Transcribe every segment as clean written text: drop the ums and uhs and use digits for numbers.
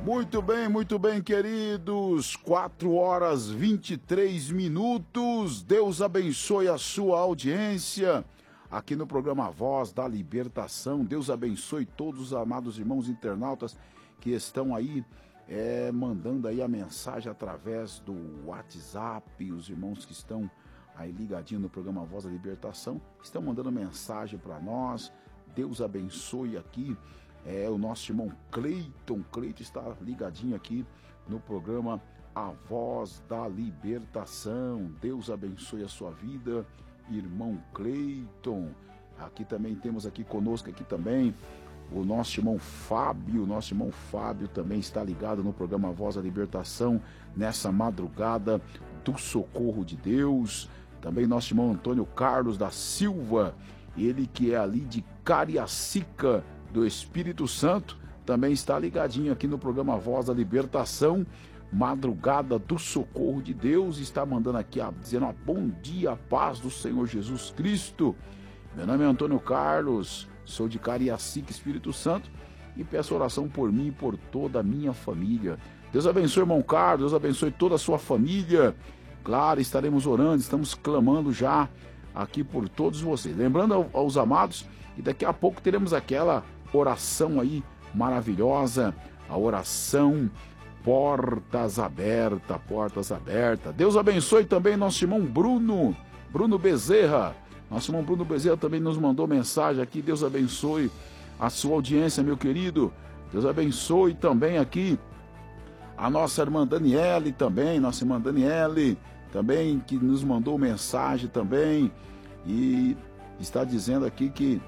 Muito bem, queridos. 4h23. Deus abençoe a sua audiência aqui no programa Voz da Libertação. Deus abençoe todos os amados irmãos internautas que estão aí mandando aí a mensagem através do WhatsApp. Os irmãos que estão aí ligadinhos no programa Voz da Libertação estão mandando mensagem para nós. Deus abençoe aqui. O nosso irmão Cleiton está ligadinho aqui no programa A Voz da Libertação. Deus abençoe a sua vida, irmão Cleiton. Aqui também temos aqui conosco aqui também o nosso irmão Fábio. Nosso irmão Fábio também está ligado no programa A Voz da Libertação nessa madrugada do socorro de Deus. Também nosso irmão Antônio Carlos da Silva, ele que é ali de Cariacica do Espírito Santo, também está ligadinho aqui no programa Voz da Libertação, madrugada do socorro de Deus. Está mandando aqui, dizendo bom dia, paz do Senhor Jesus Cristo. Meu nome é Antônio Carlos, sou de Cariacica, Espírito Santo, e peço oração por mim e por toda a minha família. Deus abençoe, irmão Carlos, Deus abençoe toda a sua família. Claro, estaremos orando, estamos clamando já aqui por todos vocês. Lembrando aos amados, e daqui a pouco teremos aquela oração aí maravilhosa, a oração Portas Abertas, Portas Abertas. Deus abençoe também nosso irmão Bruno Bezerra. Nosso irmão Bruno Bezerra também nos mandou mensagem aqui. Deus abençoe a sua audiência, meu querido. Deus abençoe também aqui a nossa irmã Daniele também, que nos mandou mensagem também, e está dizendo aqui que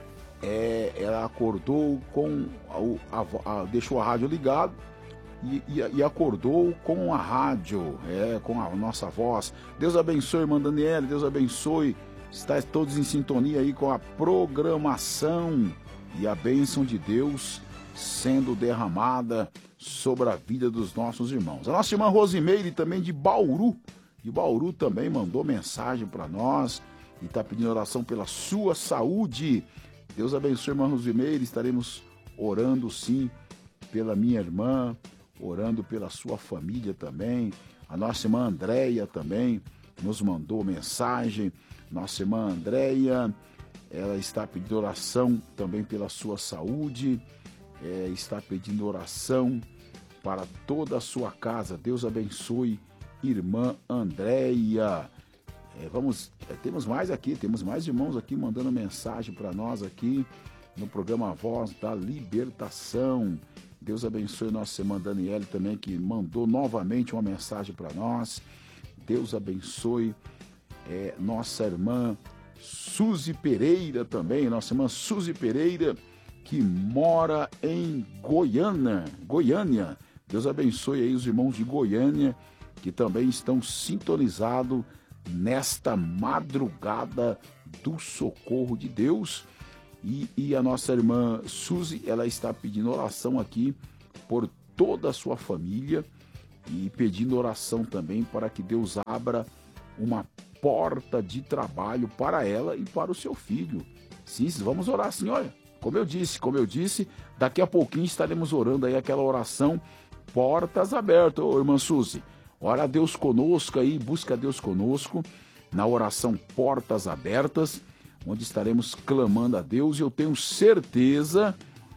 ela acordou com deixou a rádio ligada e acordou com a rádio, com a nossa voz. Deus abençoe, irmã Daniele, Deus abençoe. Está todos em sintonia aí com a programação e a bênção de Deus sendo derramada sobre a vida dos nossos irmãos. A nossa irmã Rosimeire também de Bauru também mandou mensagem para nós e está pedindo oração pela sua saúde. Deus abençoe, irmã Rosimeire. Estaremos orando sim pela minha irmã, orando pela sua família também. A nossa irmã Andréia também nos mandou mensagem. Nossa irmã Andréia, ela está pedindo oração também pela sua saúde, está pedindo oração para toda a sua casa. Deus abençoe, irmã Andréia. Temos mais irmãos aqui mandando mensagem para nós aqui no programa Voz da Libertação. Deus abençoe nossa irmã Daniele também, que mandou novamente uma mensagem para nós. Deus abençoe nossa irmã Suzy Pereira também, nossa irmã Suzy Pereira, que mora em Goiânia. Deus abençoe aí os irmãos de Goiânia, que também estão sintonizados nesta madrugada do socorro de Deus. E a nossa irmã Suzy, ela está pedindo oração aqui por toda a sua família e pedindo oração também para que Deus abra uma porta de trabalho para ela e para o seu filho. Sim, vamos orar assim, olha. Como eu disse, daqui a pouquinho estaremos orando aí aquela oração Portas Abertas, irmã Suzy. Ora a Deus conosco aí, busca a Deus conosco na oração Portas Abertas, onde estaremos clamando a Deus, e eu tenho certeza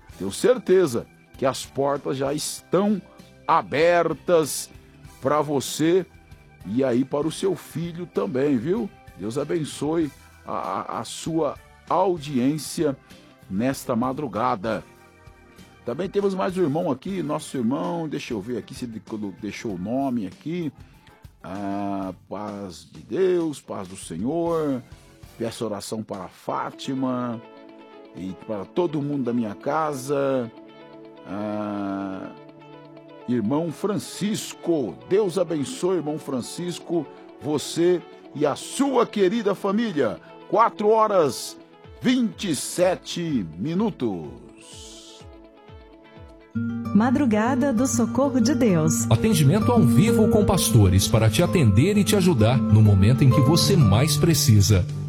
que as portas já estão abertas para você e aí para o seu filho também, viu? Deus abençoe a sua audiência nesta madrugada. Também temos mais um irmão aqui, nosso irmão, deixa eu ver aqui se ele deixou o nome aqui. Paz de Deus, paz do Senhor. Peço oração para a Fátima e para todo mundo da minha casa. Irmão Francisco, Deus abençoe, irmão Francisco, você e a sua querida família. 4h27. Madrugada do Socorro de Deus. Atendimento ao vivo com pastores para te atender e te ajudar no momento em que você mais precisa.